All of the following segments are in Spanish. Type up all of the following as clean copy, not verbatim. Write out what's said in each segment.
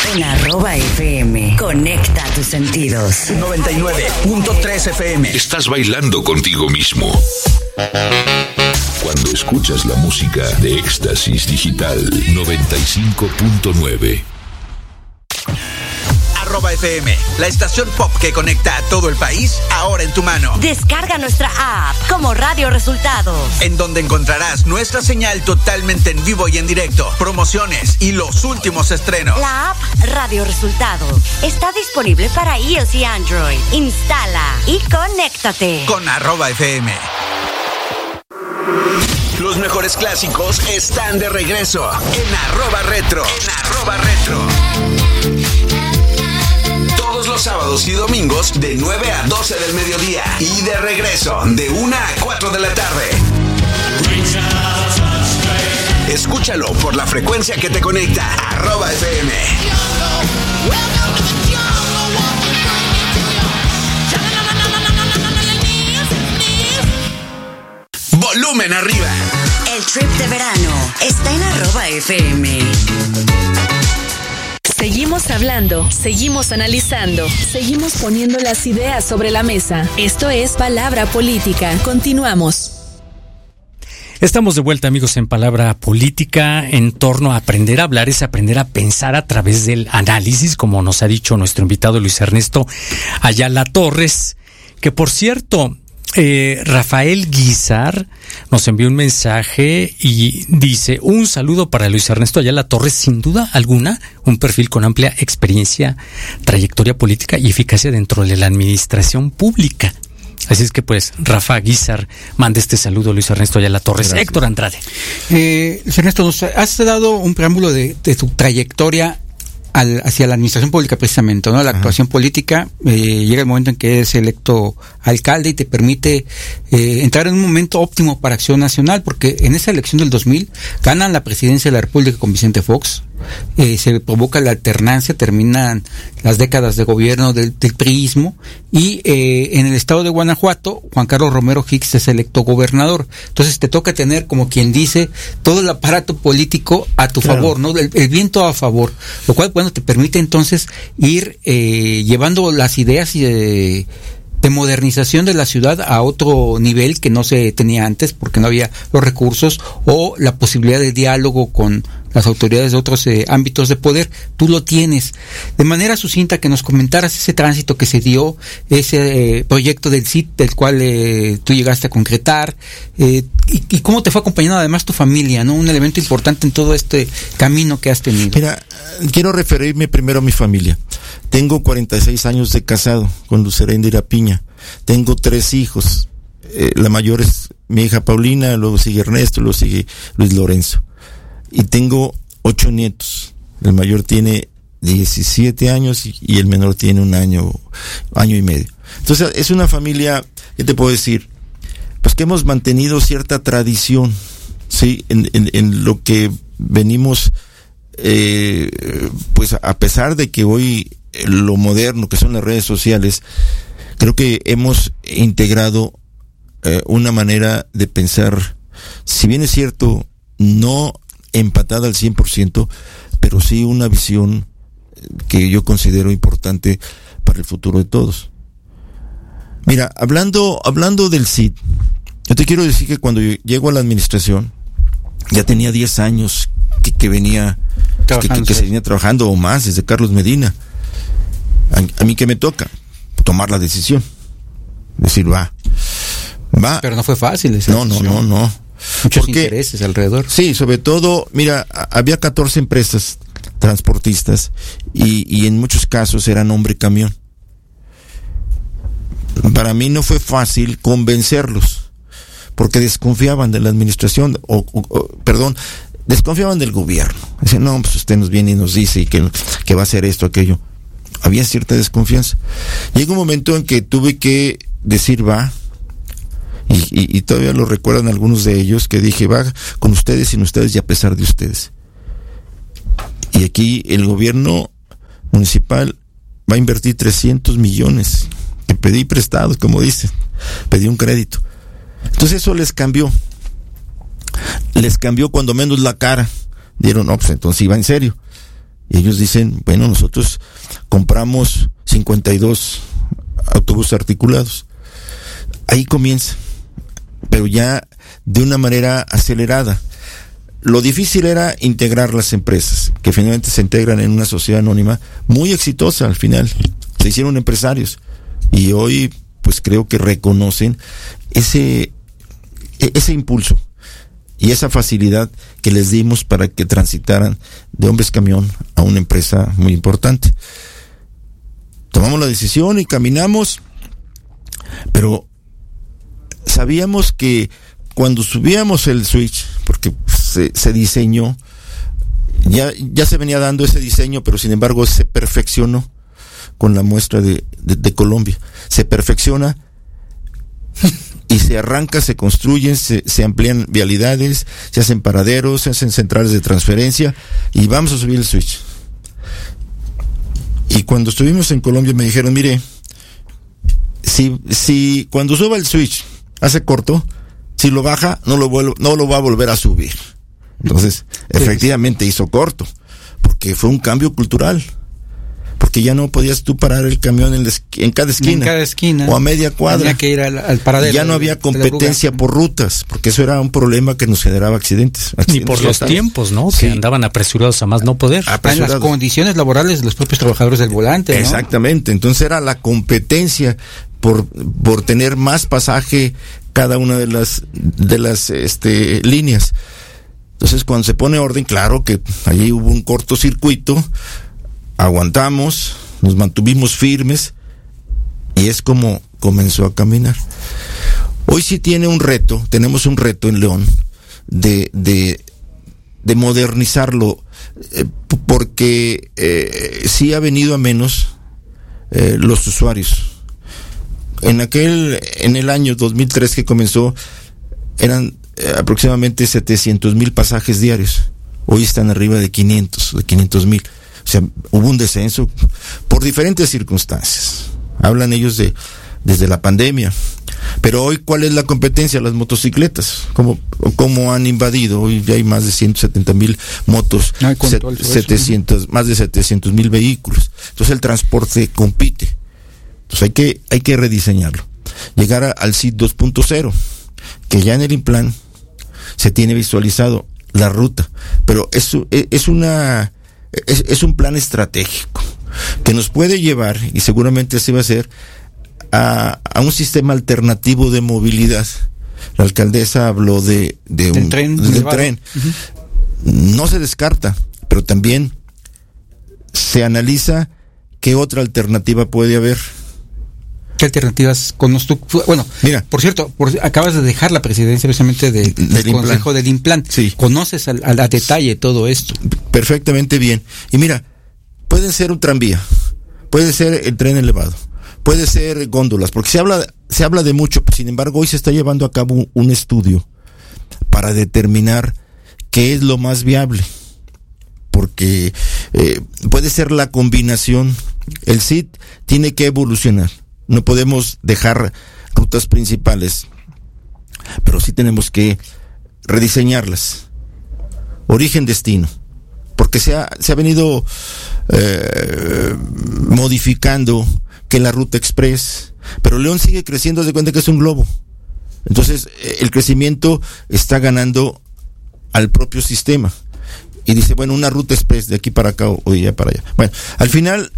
En @FM. Conecta tus sentidos. 99.3 FM. Estás bailando contigo mismo. Cuando escuchas la música de Éxtasis Digital 95.9. @FM, la estación pop que conecta a todo el país, ahora en tu mano. Descarga nuestra app como Radio Resultados, en donde encontrarás nuestra señal totalmente en vivo y en directo, promociones y los últimos estrenos. La app Radio Resultados está disponible para iOS y Android. Instala y conéctate con @FM. Los mejores clásicos están de regreso en @retro. Todos los sábados y domingos de 9 a 12 del mediodía y de regreso de 1 a 4 de la tarde. Escúchalo por la frecuencia que te conecta a @FM. Volumen arriba. El trip de verano está en @FM. Seguimos hablando, seguimos analizando, seguimos poniendo las ideas sobre la mesa. Esto es Palabra Política. Continuamos. Estamos de vuelta, amigos, en Palabra Política. En torno a aprender a hablar es aprender a pensar a través del análisis, como nos ha dicho nuestro invitado Luis Ernesto Ayala Torres, que por cierto, Rafael Guizar nos envió un mensaje y dice: un saludo para Luis Ernesto Ayala Torres, sin duda alguna un perfil con amplia experiencia, trayectoria política y eficacia dentro de la administración pública. Así es que pues Rafa Guizar manda este saludo a Luis Ernesto Ayala Torres. Gracias. Héctor Andrade. Luis Ernesto, nos has dado un preámbulo de tu trayectoria hacia la administración pública, precisamente, ¿no? La actuación política, llega el momento en que eres electo alcalde y te permite entrar en un momento óptimo para Acción Nacional, porque en esa elección del 2000 ganan la presidencia de la República con Vicente Fox, se provoca la alternancia, terminan las décadas de gobierno del priismo y en el estado de Guanajuato Juan Carlos Romero Hicks es electo gobernador. Entonces te toca tener, como quien dice, todo el aparato político a tu favor, ¿no? El viento a favor, lo cual, bueno, te permite entonces ir llevando las ideas de modernización de la ciudad a otro nivel que no se tenía antes porque no había los recursos o la posibilidad de diálogo con las autoridades de otros ámbitos de poder. Tú lo tienes. De manera sucinta, que nos comentaras ese tránsito que se dio, ese proyecto del CIT del cual tú llegaste a concretar, y cómo te fue acompañando además tu familia, ¿no? Un elemento importante en todo este camino que has tenido. Mira, quiero referirme primero a mi familia. Tengo 46 años de casado con Lucera Indira Piña. Tengo 3 hijos. La mayor es mi hija Paulina, luego sigue Ernesto, luego sigue Luis Lorenzo. Y tengo 8 nietos. El mayor tiene 17 años y el menor tiene un año y medio. Entonces es una familia, ¿qué te puedo decir? Pues que hemos mantenido cierta tradición, ¿sí? En lo que venimos, pues a pesar de que hoy lo moderno que son las redes sociales, creo que hemos integrado una manera de pensar, si bien es cierto, no empatada al 100%, pero sí una visión que yo considero importante para el futuro de todos. Mira, hablando del CID, yo te quiero decir que cuando yo llego a la administración, ya tenía 10 años que venía, que se venía trabajando o más desde Carlos Medina. A mí que me toca tomar la decisión, decir va. Pero no fue fácil esa decisión. No. Muchos intereses alrededor. Sí, sobre todo, mira, había 14 empresas transportistas y en muchos casos eran hombre camión. Para mí no fue fácil convencerlos, porque desconfiaban de la administración, desconfiaban del gobierno. Decían, no, pues usted nos viene y nos dice que va a hacer esto, aquello. Había cierta desconfianza. Llegó un momento en que tuve que decir va, y todavía lo recuerdan algunos de ellos, que dije va con ustedes, sin ustedes y a pesar de ustedes. Y aquí el gobierno municipal va a invertir 300 millones que pedí prestados, como dicen, pedí un crédito. Entonces eso les cambió cuando menos la cara. Dieron, no, pues entonces iba en serio. Y ellos dicen, bueno, nosotros compramos 52 autobuses articulados. Ahí comienza, pero ya de una manera acelerada. Lo difícil era integrar las empresas, que finalmente se integran en una sociedad anónima muy exitosa al final. Se hicieron empresarios y hoy pues creo que reconocen ese impulso y esa facilidad que les dimos para que transitaran de Hombres Camión a una empresa muy importante. Tomamos la decisión y caminamos, pero sabíamos que cuando subíamos el switch, porque se diseñó, ya se venía dando ese diseño, pero sin embargo se perfeccionó con la muestra de Colombia. Se perfecciona y se arranca, se construyen, se amplían vialidades, se hacen paraderos, se hacen centrales de transferencia y vamos a subir el switch. Y cuando estuvimos en Colombia me dijeron, mire, si cuando suba el switch hace corto, si lo baja no lo va a volver a subir. Entonces, efectivamente hizo corto, porque fue un cambio cultural. Porque ya no podías tú parar el camión en cada esquina o a media cuadra. Tenía que ir al paradero. Ya no había competencia por rutas, porque eso era un problema que nos generaba accidentes. Ni por los tiempos, ¿no? Sí. Que andaban apresurados a más no poder. En las condiciones laborales de los propios trabajadores del volante, ¿no? Exactamente. Entonces era la competencia por tener más pasaje cada una de las líneas. Entonces cuando se pone orden, claro que allí hubo un cortocircuito. Aguantamos, nos mantuvimos firmes y es como comenzó a caminar. Hoy sí tenemos un reto en León de modernizarlo, porque sí ha venido a menos los usuarios. En el año 2003 que comenzó, eran aproximadamente 700,000 pasajes diarios. Hoy están arriba de 500,000. O sea, hubo un descenso por diferentes circunstancias. Hablan ellos desde la pandemia. Pero hoy, ¿cuál es la competencia? Las motocicletas. ¿Cómo han invadido? Hoy ya hay más de 170,000 motos, más de 700,000 vehículos. Entonces el transporte compite. Entonces hay que rediseñarlo. Llegar al CIT 2.0, que ya en el Implan se tiene visualizado la ruta. Pero es un plan estratégico que nos puede llevar, y seguramente así va a ser, a un sistema alternativo de movilidad. La alcaldesa habló del tren. Uh-huh. No se descarta, pero también se analiza qué otra alternativa puede haber. ¿Qué alternativas conoces tú? Bueno, mira, por cierto, acabas de dejar la presidencia precisamente del Consejo del Implan. Sí. ¿Conoces a detalle todo esto? Perfectamente bien. Y mira, puede ser un tranvía, puede ser el tren elevado, puede ser góndolas, porque se habla de mucho. Sin embargo, hoy se está llevando a cabo un estudio para determinar qué es lo más viable, porque puede ser la combinación. El CIT tiene que evolucionar. No podemos dejar rutas principales, pero sí tenemos que rediseñarlas. Origen-destino, porque se ha venido modificando que la ruta express, pero León sigue creciendo, de cuenta que es un globo. Entonces el crecimiento está ganando al propio sistema. Y dice, bueno, una ruta express de aquí para acá o de allá para allá. Bueno, al final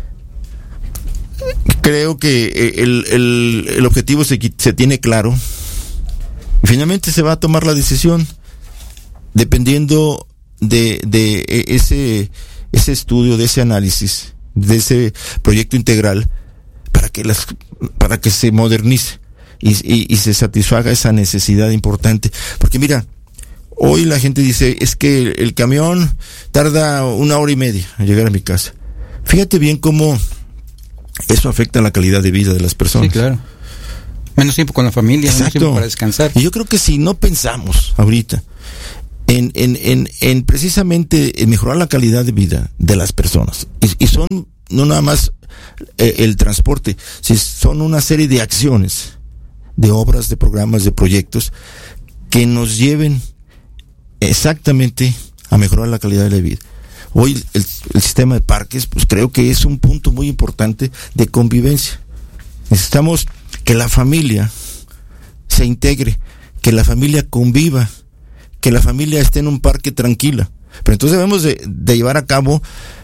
creo que el objetivo se tiene claro y finalmente se va a tomar la decisión dependiendo de ese estudio, de ese análisis, de ese proyecto integral para que se modernice y se satisfaga esa necesidad importante. Porque mira, hoy la gente dice, es que el camión tarda 1 hora y media en llegar a mi casa. Fíjate bien cómo eso afecta la calidad de vida de las personas. Sí, claro. Menos tiempo con la familia, exacto, menos tiempo para descansar. Y yo creo que si no pensamos ahorita en precisamente en mejorar la calidad de vida de las personas, y son no nada más el transporte, si son una serie de acciones, de obras, de programas, de proyectos que nos lleven exactamente a mejorar la calidad de la vida. Hoy el sistema de parques, pues creo que es un punto muy importante de convivencia. Necesitamos que la familia se integre, que la familia conviva, que la familia esté en un parque tranquila. Pero entonces debemos de llevar a cabo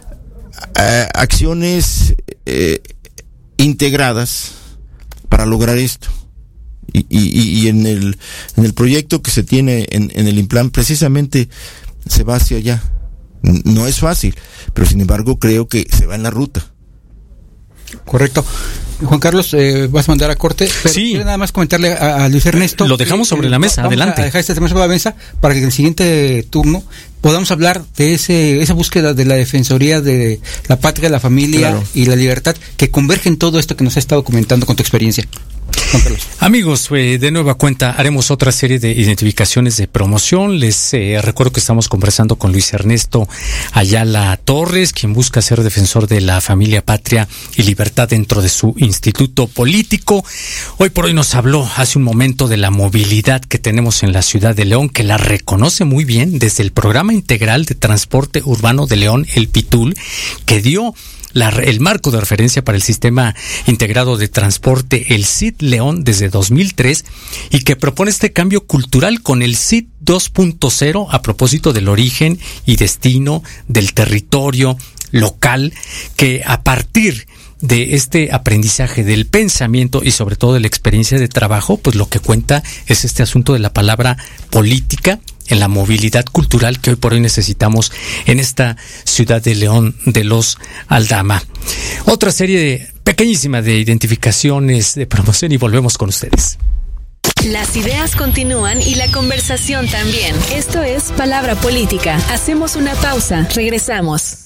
acciones integradas para lograr esto. Y en el proyecto que se tiene en el Implan, precisamente se va hacia allá. No es fácil, pero sin embargo creo que se va en la ruta. Correcto. Juan Carlos, vas a mandar a corte, pero sí. quiero nada más comentarle a Luis Ernesto. Lo dejamos sobre la mesa, adelante. Vamos a dejar este tema sobre la mesa para que en el siguiente turno podamos hablar de esa búsqueda de la defensoría de la patria, la familia, claro, y la libertad, que converge en todo esto que nos ha estado comentando con tu experiencia. Juan Carlos. Amigos, de nueva cuenta haremos otra serie de identificaciones de promoción. Les recuerdo que estamos conversando con Luis Ernesto Ayala Torres, quien busca ser defensor de la familia, patria y libertad dentro de su instituto político. Hoy por hoy nos habló hace un momento de la movilidad que tenemos en la ciudad de León, que la reconoce muy bien desde el Programa Integral de Transporte Urbano de León, el PITUL, que dio el marco de referencia para el Sistema Integrado de Transporte, el CIT León, desde 2003, y que propone este cambio cultural con el CIT 2.0 a propósito del origen y destino del territorio local, que a partir de este aprendizaje del pensamiento y sobre todo de la experiencia de trabajo, pues lo que cuenta es este asunto de la palabra política en la movilidad cultural que hoy por hoy necesitamos en esta ciudad de León de los Aldama. Otra serie pequeñísima de identificaciones de promoción y volvemos con ustedes. Las ideas continúan y la conversación también. Esto es Palabra Política. Hacemos una pausa. Regresamos.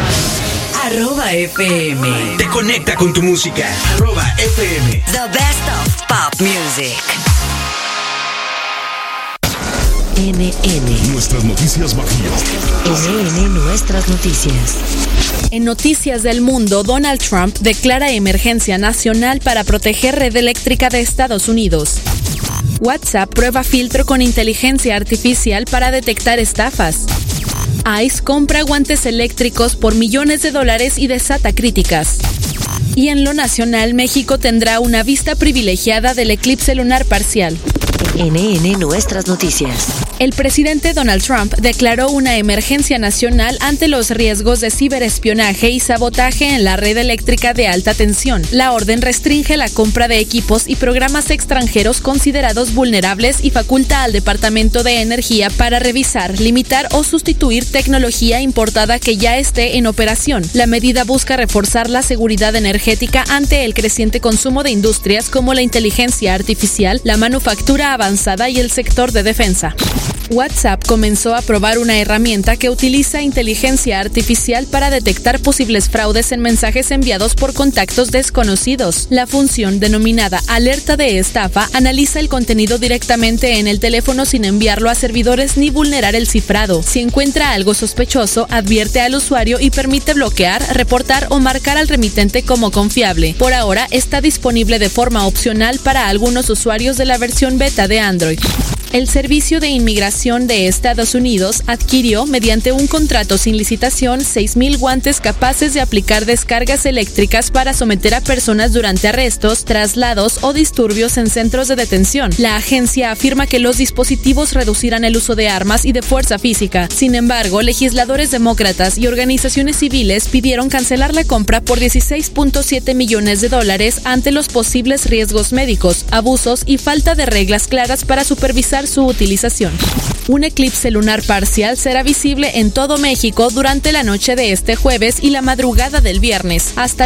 @FM. Te conecta con tu música. @FM. The best of pop music. NN. Nuestras noticias Bajío. NN Nuestras noticias. En Noticias del Mundo, Donald Trump declara emergencia nacional para proteger red eléctrica de Estados Unidos. WhatsApp prueba filtro con inteligencia artificial para detectar estafas. ICE compra guantes eléctricos por millones de dólares y desata críticas. Y en lo nacional, México tendrá una vista privilegiada del eclipse lunar parcial. NN Nuestras noticias. El presidente Donald Trump declaró una emergencia nacional ante los riesgos de ciberespionaje y sabotaje en la red eléctrica de alta tensión. La orden restringe la compra de equipos y programas extranjeros considerados vulnerables y faculta al Departamento de Energía para revisar, limitar o sustituir tecnología importada que ya esté en operación. La medida busca reforzar la seguridad energética ante el creciente consumo de industrias como la inteligencia artificial, la manufactura avanzada y el sector de defensa. WhatsApp comenzó a probar una herramienta que utiliza inteligencia artificial para detectar posibles fraudes en mensajes enviados por contactos desconocidos. La función, denominada alerta de estafa, analiza el contenido directamente en el teléfono sin enviarlo a servidores ni vulnerar el cifrado. Si encuentra algo sospechoso, advierte al usuario y permite bloquear, reportar o marcar al remitente como confiable. Por ahora, está disponible de forma opcional para algunos usuarios de la versión beta de Android. El Servicio de Inmigración de Estados Unidos adquirió, mediante un contrato sin licitación, 6,000 guantes capaces de aplicar descargas eléctricas para someter a personas durante arrestos, traslados o disturbios en centros de detención. La agencia afirma que los dispositivos reducirán el uso de armas y de fuerza física. Sin embargo, legisladores demócratas y organizaciones civiles pidieron cancelar la compra por $16.7 millones ante los posibles riesgos médicos, abusos y falta de reglas claras para supervisar su utilización. Un eclipse lunar parcial será visible en todo México durante la noche de este jueves y la madrugada del viernes. Hasta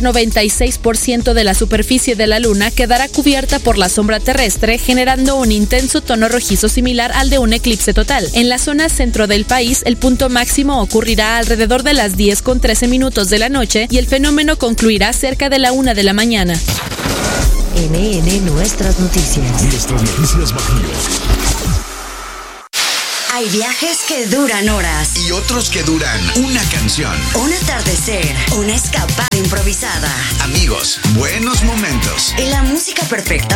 96% de la superficie de la luna quedará cubierta por la sombra terrestre, generando un intenso tono rojizo similar al de un eclipse total. En la zona centro del país, el punto máximo ocurrirá alrededor de las 10:13 de la noche y el fenómeno concluirá cerca de la 1 de la mañana. NN Nuestras noticias. Nuestras noticias Bajío. Hay viajes que duran horas Y otros que duran una canción. un atardecer, una escapada improvisada Amigos, buenos momentos. y la música perfecta